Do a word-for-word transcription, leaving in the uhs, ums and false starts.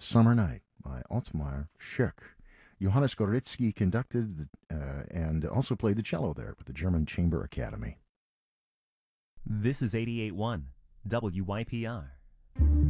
Summer Night by Otmar Schock. Johannes Goretzky conducted the, uh, and also played the cello there with the German Chamber Academy. This is eighty-eight point one W Y P R.